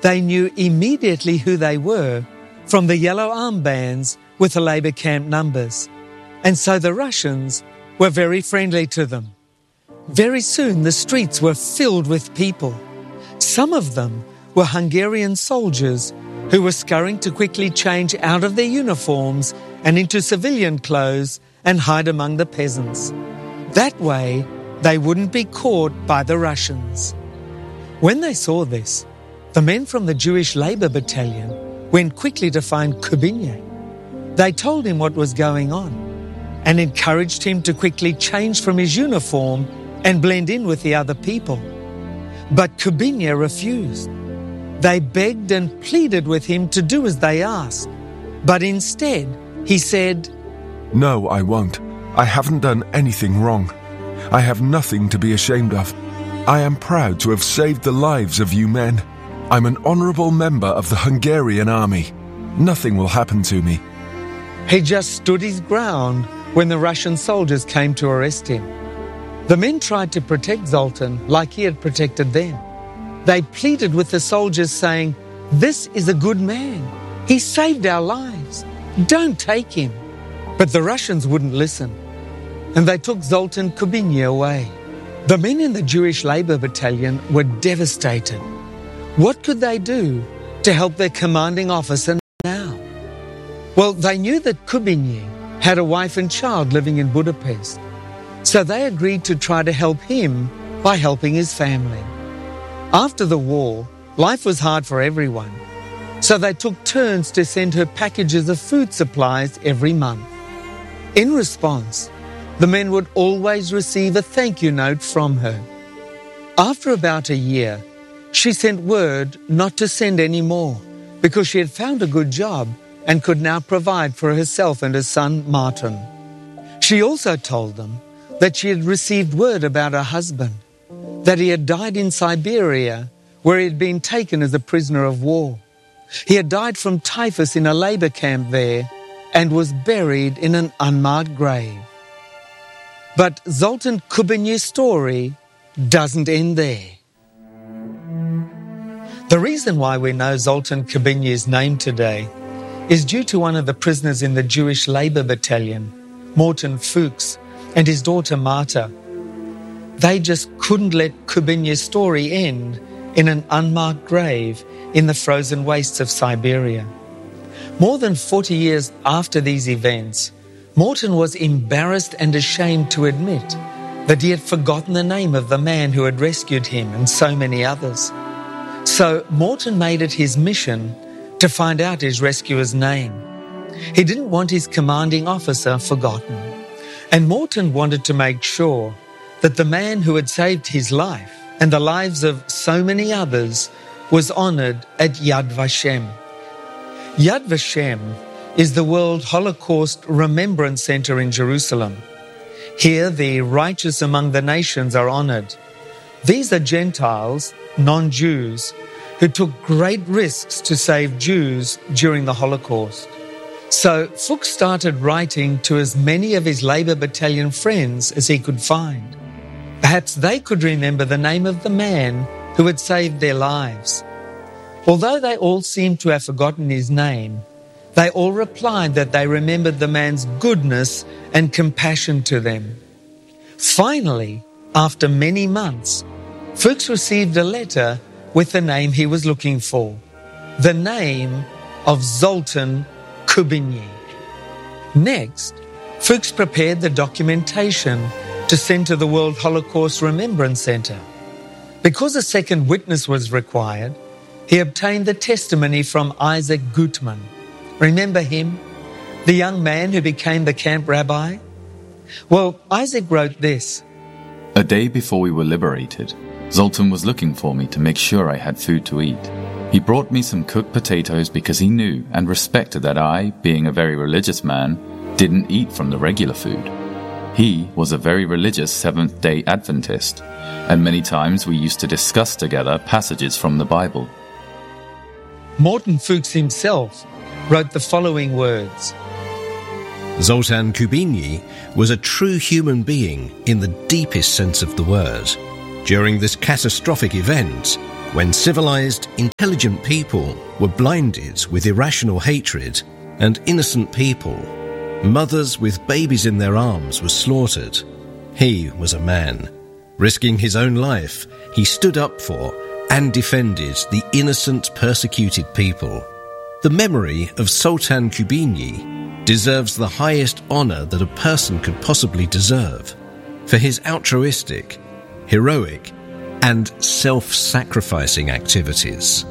They knew immediately who they were from the yellow armbands with the Labour camp numbers, and so the Russians were very friendly to them. Very soon the streets were filled with people. Some of them were Hungarian soldiers who were scurrying to quickly change out of their uniforms and into civilian clothes and hide among the peasants. That way, they wouldn't be caught by the Russians. When they saw this, the men from the Jewish Labour Battalion went quickly to find Kubinyi. They told him what was going on and encouraged him to quickly change from his uniform and blend in with the other people. But Kubinyi refused. They begged and pleaded with him to do as they asked, but instead he said, "No, I won't. I haven't done anything wrong. I have nothing to be ashamed of. I am proud to have saved the lives of you men. I'm an honourable member of the Hungarian army. Nothing will happen to me." He just stood his ground when the Russian soldiers came to arrest him. The men tried to protect Zoltan like he had protected them. They pleaded with the soldiers saying, "This is a good man. He saved our lives. Don't take him." But the Russians wouldn't listen, and they took Zoltan Kubinyi away. The men in the Jewish Labour Battalion were devastated. What could they do to help their commanding officer now? Well, they knew that Kubinyi had a wife and child living in Budapest, so they agreed to try to help him by helping his family. After the war, life was hard for everyone, so they took turns to send her packages of food supplies every month. In response, the men would always receive a thank you note from her. After about a year, she sent word not to send any more because she had found a good job and could now provide for herself and her son Martin. She also told them that she had received word about her husband, that he had died in Siberia where he had been taken as a prisoner of war. He had died from typhus in a labour camp there and was buried in an unmarked grave. But Zoltan Kubinyi's story doesn't end there. The reason why we know Zoltan Kubinyi's name today is due to one of the prisoners in the Jewish Labour Battalion, Morton Fuchs, and his daughter Marta. They just couldn't let Kubinyi's story end in an unmarked grave in the frozen wastes of Siberia. More than 40 years after these events, Morton was embarrassed and ashamed to admit that he had forgotten the name of the man who had rescued him and so many others. So Morton made it his mission to find out his rescuer's name. He didn't want his commanding officer forgotten, and Morton wanted to make sure that the man who had saved his life and the lives of so many others was honoured at Yad Vashem. Yad Vashem is the World Holocaust Remembrance Centre in Jerusalem. Here, the righteous among the nations are honoured. These are Gentiles, non-Jews, who took great risks to save Jews during the Holocaust. So Fuchs started writing to as many of his Labour Battalion friends as he could find. Perhaps they could remember the name of the man who had saved their lives. Although they all seemed to have forgotten his name, they all replied that they remembered the man's goodness and compassion to them. Finally, after many months, Fuchs received a letter with the name he was looking for, the name of Zoltan Kubinyi. Next, Fuchs prepared the documentation to send to the World Holocaust Remembrance Centre. Because a second witness was required, he obtained the testimony from Isaac Gutman. Remember him? The young man who became the camp rabbi? Well, Isaac wrote this. A day before we were liberated, Zoltan was looking for me to make sure I had food to eat. He brought me some cooked potatoes because he knew and respected that I, being a very religious man, didn't eat from the regular food. He was a very religious Seventh-day Adventist, and many times we used to discuss together passages from the Bible. Morton Fuchs himself wrote the following words. Zoltan Kubinyi was a true human being in the deepest sense of the word. During this catastrophic event, when civilized, intelligent people were blinded with irrational hatred and innocent people, mothers with babies in their arms, were slaughtered, he was a man. Risking his own life, he stood up for and defended the innocent, persecuted people. The memory of Zoltan Kubinyi deserves the highest honor that a person could possibly deserve for his altruistic, heroic, and self-sacrificing activities.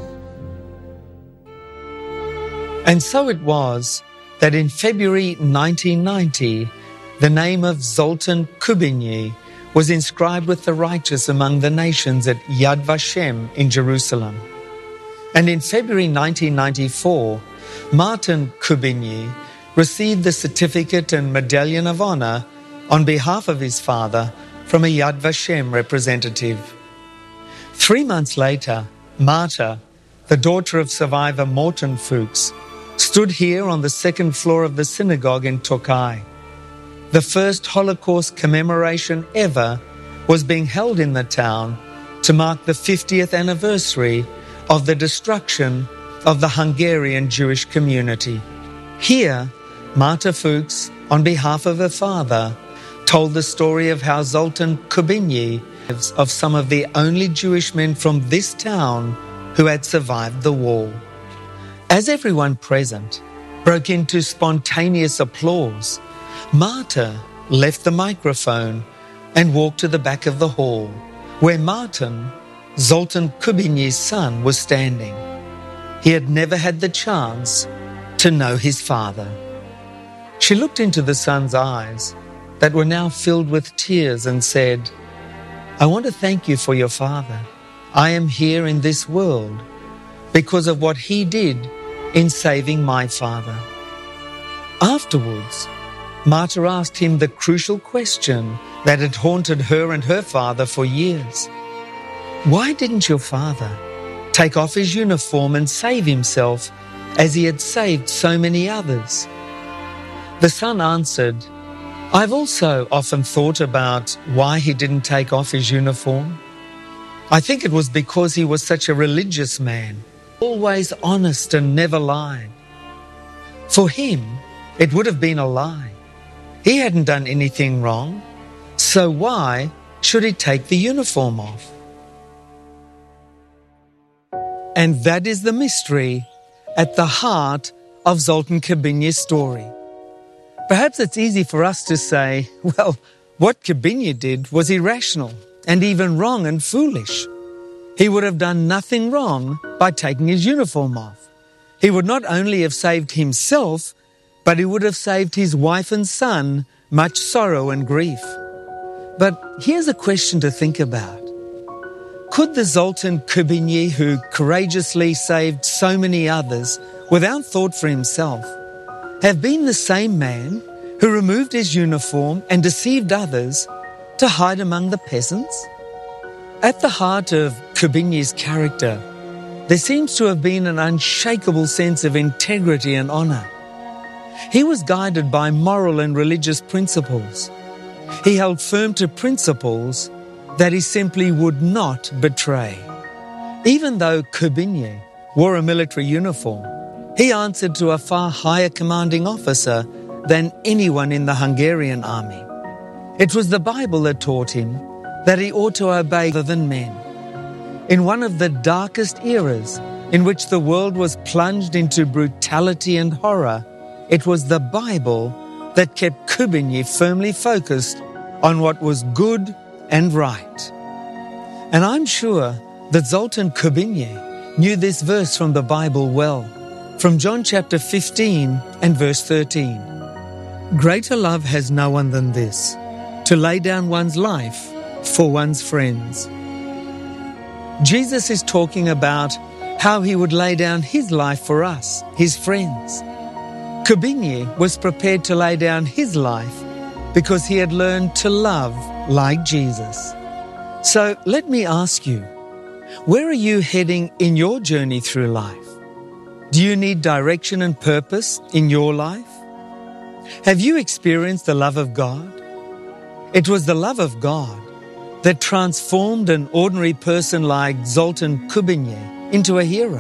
And so it was that in February 1990, the name of Zoltan Kubinyi was inscribed with the righteous among the nations at Yad Vashem in Jerusalem. And in February 1994, Martin Kubinyi received the certificate and medallion of honor on behalf of his father from a Yad Vashem representative. 3 months later, Marta, the daughter of survivor Morton Fuchs, stood here on the second floor of the synagogue in Tokai. The first Holocaust commemoration ever was being held in the town to mark the 50th anniversary of the destruction of the Hungarian Jewish community. Here, Marta Fuchs, on behalf of her father, told the story of how Zoltan Kubinyi, of some of the only Jewish men from this town who had survived the war. As everyone present broke into spontaneous applause, Marta left the microphone and walked to the back of the hall, where Martin, Zoltan Kubinyi's son, was standing. He had never had the chance to know his father. She looked into the son's eyes that were now filled with tears and said, "I want to thank you for your father. I am here in this world because of what he did in saving my father." Afterwards, Marta asked him the crucial question that had haunted her and her father for years. Why didn't your father take off his uniform and save himself as he had saved so many others? The son answered, "I've also often thought about why he didn't take off his uniform. I think it was because he was such a religious man, always honest and never lied. For him, it would have been a lie. He hadn't done anything wrong, so why should he take the uniform off?" And that is the mystery at the heart of Zoltan Kubinyi's story. Perhaps it's easy for us to say, well, what Kubinyi did was irrational and even wrong and foolish. He would have done nothing wrong by taking his uniform off. He would not only have saved himself, but he would have saved his wife and son much sorrow and grief. But here's a question to think about. Could the Zoltan Kubinyi, who courageously saved so many others without thought for himself, have been the same man who removed his uniform and deceived others to hide among the peasants? At the heart of Kubinyi's character, there seems to have been an unshakable sense of integrity and honor. He was guided by moral and religious principles. He held firm to principles that he simply would not betray. Even though Kubinyi wore a military uniform, he answered to a far higher commanding officer than anyone in the Hungarian army. It was the Bible that taught him that he ought to obey other than men. In one of the darkest eras in which the world was plunged into brutality and horror, it was the Bible that kept Kubinyi firmly focused on what was good and right. And I'm sure that Zoltan Kubinyi knew this verse from the Bible well, from John chapter 15 and verse 13. "Greater love has no one than this, to lay down one's life for one's friends." Jesus is talking about how he would lay down his life for us, his friends. Kubinyi was prepared to lay down his life because he had learned to love like Jesus. So let me ask you, where are you heading in your journey through life? Do you need direction and purpose in your life? Have you experienced the love of God? It was the love of God that transformed an ordinary person like Zoltan Kubinyi into a hero.